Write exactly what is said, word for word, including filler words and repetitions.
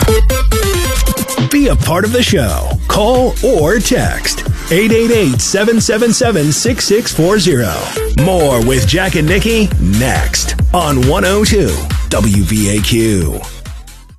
Be a part of the show. Call or text eight eight eight, seven seven seven, six six four zero. More with Jack and Nikki next on one oh two W V A Q.